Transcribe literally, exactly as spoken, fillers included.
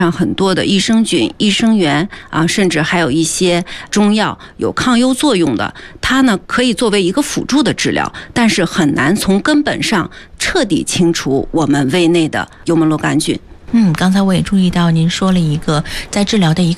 让很多的益生菌、益生元啊，甚至还有一些中药有抗忧作用的，它呢可以作为一个辅助的治疗，但是很难从根本上彻底清除我们胃内的幽门螺杆菌。 嗯，刚才我也注意到您说了一个在治疗的一个